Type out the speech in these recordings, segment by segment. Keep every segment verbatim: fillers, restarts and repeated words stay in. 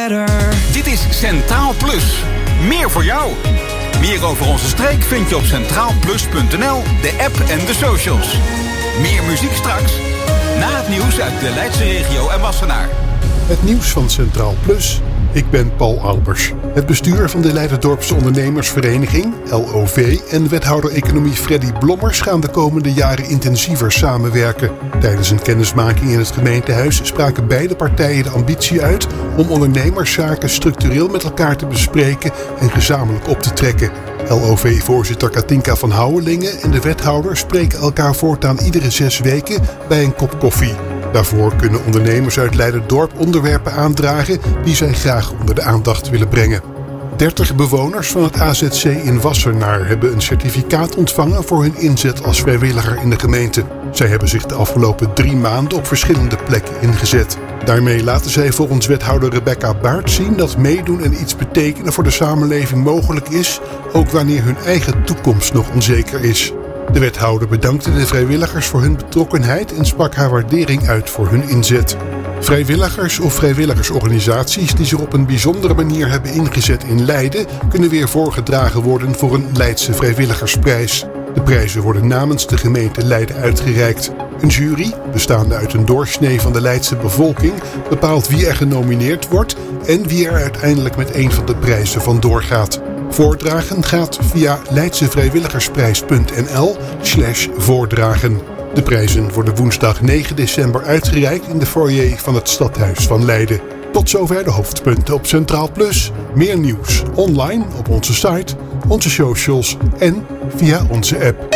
better. Dit is Centraal Plus. Meer voor jou. Meer over onze streek vind je op centraal plus punt n l, de app en de socials. Meer muziek straks. Na het nieuws uit de Leidse regio en Wassenaar. Het nieuws van Centraal Plus. Ik ben Paul Albers. Het bestuur van de Leiderdorpse Ondernemersvereniging, L O V, en wethouder economie Freddy Blommers gaan de komende jaren intensiever samenwerken. Tijdens een kennismaking in het gemeentehuis spraken beide partijen de ambitie uit om ondernemerszaken structureel met elkaar te bespreken en gezamenlijk op te trekken. L O V-voorzitter Katinka van Houwelingen en de wethouder spreken elkaar voortaan iedere zes weken bij een kop koffie. Daarvoor kunnen ondernemers uit Leiderdorp onderwerpen aandragen die zij graag onder de aandacht willen brengen. dertig bewoners van het A Z C in Wassenaar hebben een certificaat ontvangen voor hun inzet als vrijwilliger in de gemeente. Zij hebben zich de afgelopen drie maanden op verschillende plekken ingezet. Daarmee laten zij volgens wethouder Rebecca Baert zien dat meedoen en iets betekenen voor de samenleving mogelijk is, ook wanneer hun eigen toekomst nog onzeker is. De wethouder bedankte de vrijwilligers voor hun betrokkenheid en sprak haar waardering uit voor hun inzet. Vrijwilligers of vrijwilligersorganisaties die zich op een bijzondere manier hebben ingezet in Leiden kunnen weer voorgedragen worden voor een Leidse vrijwilligersprijs. De prijzen worden namens de gemeente Leiden uitgereikt. Een jury, bestaande uit een doorsnee van de Leidse bevolking, bepaalt wie er genomineerd wordt en wie er uiteindelijk met een van de prijzen vandoor gaat. Voordragen gaat via leidsevrijwilligersprijs punt n l slash voordragen. De prijzen worden woensdag negen december uitgereikt in de foyer van het Stadhuis van Leiden. Tot zover de hoofdpunten op Centraal Plus. Meer nieuws online op onze site, onze socials en via onze app.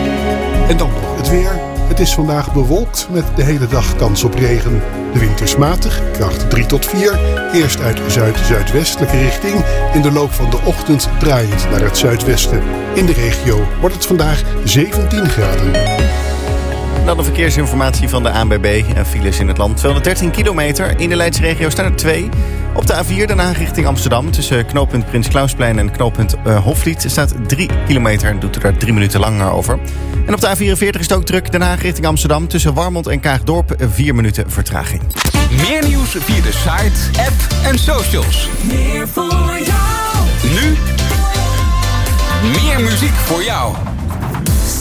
En dan nog het weer. Het is vandaag bewolkt met de hele dag kans op regen. De wind is matig, kracht drie tot vier. Eerst uit zuid-zuidwestelijke richting. In de loop van de ochtend draaiend naar het zuidwesten. In de regio wordt het vandaag zeventien graden. Dan de verkeersinformatie van de A N B B en files in het land. tweehonderddertien kilometer. In de Leidse regio staan er twee. Op de A vier Den Haag richting Amsterdam. Tussen knooppunt Prins Klausplein en knooppunt uh, Hofvliet staat drie kilometer. En doet er daar drie minuten langer over. En op de A vierenveertig is het ook druk. Den Haag richting Amsterdam. Tussen Warmond en Kaagdorp vier minuten vertraging. Meer nieuws via de site, app en socials. Meer voor jou. Nu meer muziek voor jou.